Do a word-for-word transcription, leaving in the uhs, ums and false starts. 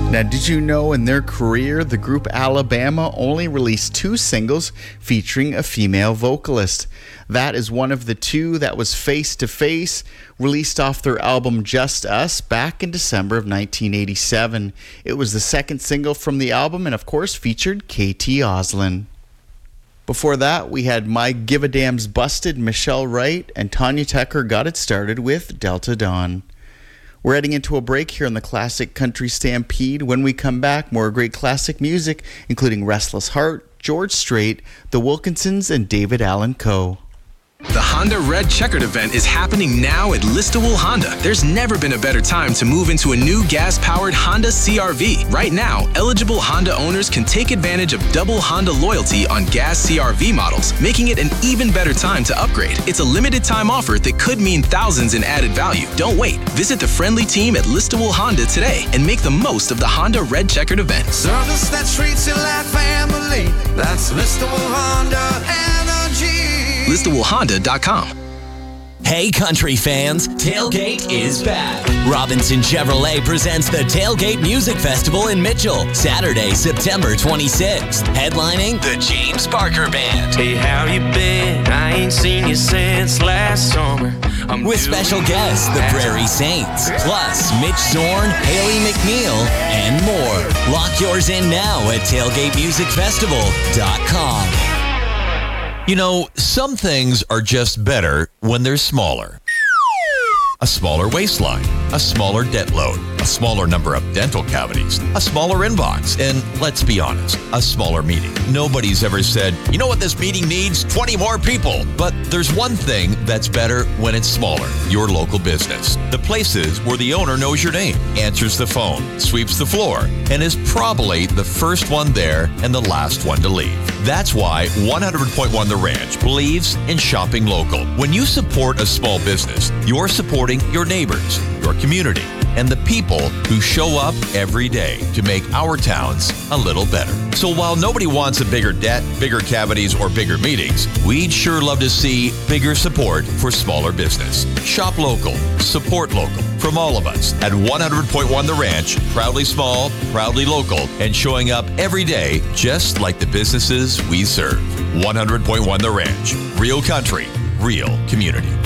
Now, did you know in their career, the group Alabama only released two singles featuring a female vocalist? That is one of the two that was Face to Face, released off their album Just Us back in December of nineteen eighty-seven. It was the second single from the album and, of course, featured K T Oslin. Before that, we had My Give a Damn's Busted, Michelle Wright, and Tanya Tucker got it started with Delta Dawn. We're heading into a break here on the Classic Country Stampede. When we come back, more great classic music, including Restless Heart, George Strait, The Wilkinsons, and David Allan Coe. The Honda Red Checkered event is happening now at Listowel Honda. There's never been a better time to move into a new gas-powered Honda C R V. Right now, eligible Honda owners can take advantage of double Honda loyalty on gas C R V models, making it an even better time to upgrade. It's a limited time offer that could mean thousands in added value. Don't wait. Visit the friendly team at Listowel Honda today and make the most of the Honda Red Checkered event. Service that treats you like family. That's Listowel Honda Energy. Listowel Honda dot com. Hey country fans, Tailgate is back. Robinson Chevrolet presents the Tailgate Music Festival in Mitchell, Saturday, September twenty-sixth. Headlining the James Barker Band. Hey, how you been? I ain't seen you since last summer. I'm With special guests, the Prairie Saints, plus Mitch Zorn, Haley McNeil, and more. Lock yours in now at tailgate music festival dot com. You know, some things are just better when they're smaller. A smaller waistline, a smaller debt load, a smaller number of dental cavities, a smaller inbox, and let's be honest, a smaller meeting. Nobody's ever said, you know what this meeting needs? twenty more people. But there's one thing that's better when it's smaller, your local business. The places where the owner knows your name, answers the phone, sweeps the floor, and is probably the first one there and the last one to leave. That's why one hundred point one The Ranch believes in shopping local. When you support a small business, you're supporting your neighbors, your community, and the people who show up every day to make our towns a little better. So while nobody wants a bigger debt, bigger cavities, or bigger meetings, we'd sure love to see bigger support for smaller business. Shop local, support local. From all of us at one hundred point one The Ranch, proudly small, proudly local, and showing up every day just like the businesses we serve. one hundred point one The Ranch, real country, real community.